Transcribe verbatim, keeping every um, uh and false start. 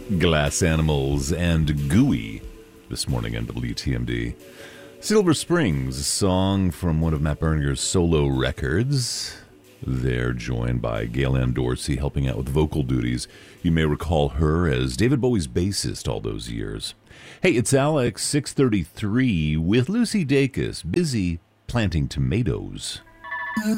Glass Animals and Gooey this morning on W T M D. Silver Springs, a song from one of Matt Berninger's solo records. They're joined by Gail Ann Dorsey helping out with vocal duties. You may recall her as David Bowie's bassist all those years. Hey, it's Alex, six thirty-three, with Lucy Dacus, busy planting tomatoes.